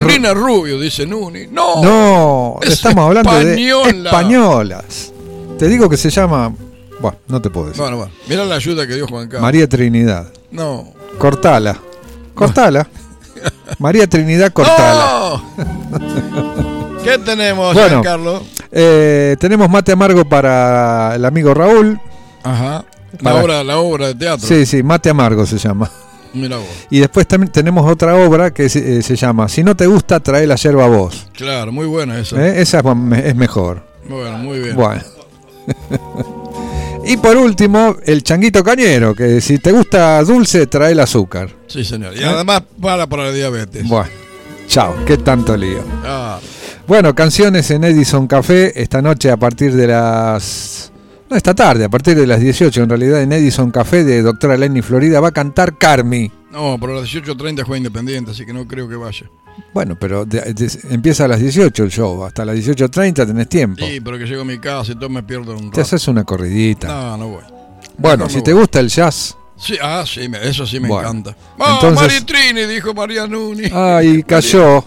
Sabrina Rubio, dice Nuni. No, estamos hablando española. de españolas. Te digo que se llama... Bueno, no te puedo decir. Bueno. Mira la ayuda que dio Juan Carlos. María Trinidad. No. Cortala. María Trinidad, cortala. No. ¿Qué tenemos, bueno, Juan Carlos? Tenemos mate amargo para el amigo Raúl. Ajá. La obra de teatro. Sí, mate amargo se llama. Mira vos. Y después también tenemos otra obra que se llama Si no te gusta, trae la yerba a vos. Claro, muy buena esa. Esa es mejor. Bueno, muy bien. Bueno. Y por último, el changuito cañero, que si te gusta dulce, trae el azúcar. Sí, señor. Y además para la diabetes. Bueno, chao, qué tanto lío. Ah. Bueno, canciones en Edison Café esta noche a partir de las... No, esta tarde, a partir de las 18, en realidad en Edison Café de Doctora Lenny Florida va a cantar Carmi. No, pero a las 18:30 juega Independiente, así que no creo que vaya. Bueno, pero empieza a las 18 el show, hasta las 18:30 tenés tiempo. Sí, pero que llego a mi casa y todo me pierdo un rato. Te haces una corridita. No voy. Bueno, no si voy. te gusta el jazz... Sí, eso sí me encanta. Entonces... Mari Trini, dijo María Nuni. Ay, cayó.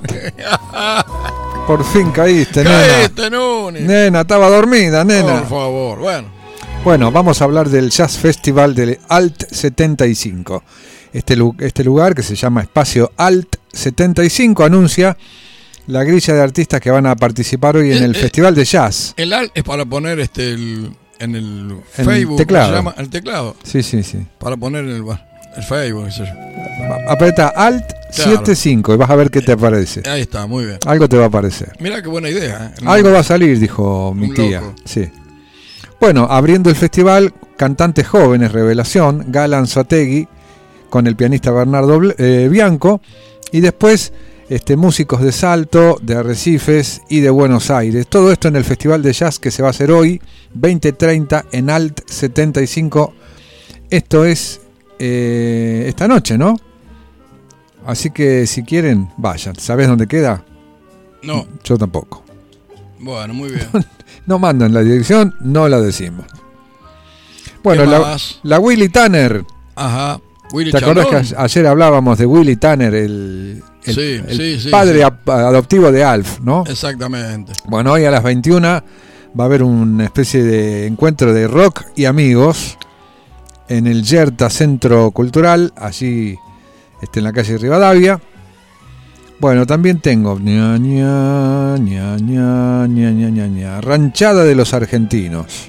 Por fin caíste, Caíste, Nuni. Nena, estaba dormida, nena. Por favor, Bueno, vamos a hablar del Jazz Festival del Alt 75. Este lugar, que se llama Espacio Alt 75, anuncia la grilla de artistas que van a participar hoy en el Festival de Jazz. El Alt es para poner en el Facebook, teclado. ¿se llama? El teclado. Sí. Para poner en el Facebook, qué sé yo. Apreta Alt 75 y vas a ver qué te aparece. Ahí está, muy bien. Algo te va a aparecer. Mirá qué buena idea. Algo va a salir, dijo mi tía. Loco. Sí. Bueno, abriendo el festival, cantantes jóvenes, revelación, Gala Anzoátegui, con el pianista Bernardo Bianco, y después músicos de Salto, de Arrecifes y de Buenos Aires. Todo esto en el Festival de Jazz que se va a hacer hoy, 20:30, en Alt 75. Esto es esta noche, ¿no? Así que si quieren, vayan. ¿Sabés dónde queda? No. Yo tampoco. Bueno, muy bien. No mandan la dirección, no la decimos. Bueno, la Willy Tanner. Ajá. Willy ¿Te acordás que ayer hablábamos de Willy Tanner, el padre adoptivo de Alf, ¿no? Exactamente. Bueno, hoy a las 21 va a haber una especie de encuentro de rock y amigos en el Yerta Centro Cultural, allí en la calle Rivadavia. Bueno, también tengo Ranchada de los Argentinos.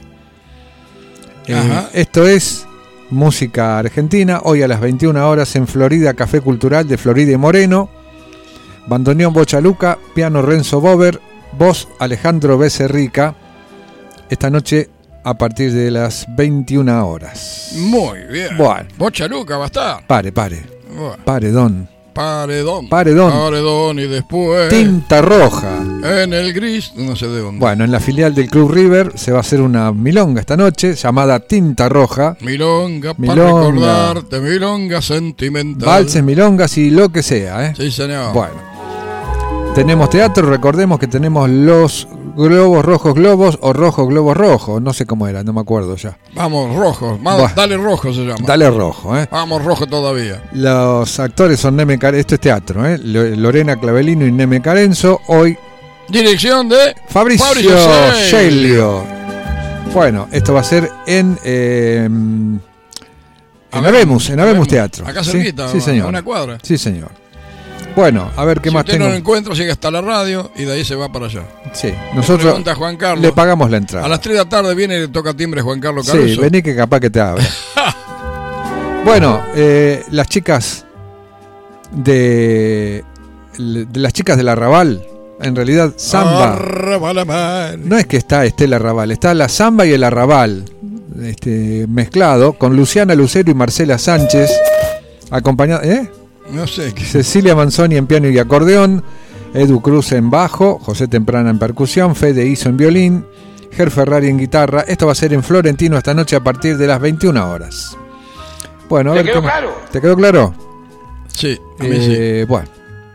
Esto es música argentina, hoy a las 21 horas en Florida, Café Cultural de Florida y Moreno. Bandoneón Bochaluca, piano Renzo Bober, voz Alejandro Becerrica. Esta noche a partir de las 21 horas. Muy bien. Bueno. Bochaluca va a estar. Pare. Bueno. Paredón. Paredón y después Tinta Roja. En el gris, no sé de dónde. Bueno, en la filial del Club River se va a hacer una milonga esta noche llamada Tinta Roja. Milonga. Para recordarte, milonga sentimental. Valses, milongas y lo que sea, ¿eh? Sí, señor. Bueno, tenemos teatro, recordemos que tenemos los globos rojos globos o rojos globos rojos, no sé cómo era, no me acuerdo ya. Vamos, rojos, dale rojo se llama. Dale rojo, Vamos, rojo todavía. Los actores son Neme Carenzo, esto es teatro, Lorena Clavelino y Neme Carenzo, hoy... Dirección de Fabricio Scelio. Bueno, esto va a ser en Habemus Teatro. Acá cerquita, sí, señor. A una cuadra. Sí, señor. Bueno, a ver qué más tengo. Si usted no lo encuentra, llega hasta la radio y de ahí se va para allá. Sí, nosotros Juan Carlos, le pagamos la entrada. A las 3 de la tarde viene y le toca timbre Juan Carlos Caruso. Sí, vení que capaz que te abre. Bueno, las chicas de las chicas del Arrabal, en realidad samba. No es que está Estela Arrabal, está la samba y el Arrabal mezclado con Luciana Lucero y Marcela Sánchez, acompañada, no sé qué. Cecilia Manzoni en piano y acordeón, Edu Cruz en bajo, José Temprana en percusión, Fede Iso en violín, Ger Ferrari en guitarra. Esto va a ser en Florentino esta noche a partir de las 21 horas. Bueno, a ver, ¿Te quedó claro? ¿Te quedó claro? Sí, a mí sí. Bueno.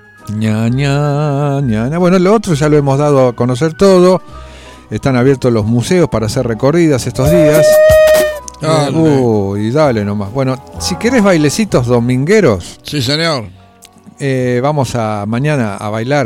Bueno, lo otro ya lo hemos dado a conocer todo. Están abiertos los museos para hacer recorridas estos días. Dale nomás. Bueno, si querés bailecitos domingueros. Sí, señor. Vamos mañana a bailar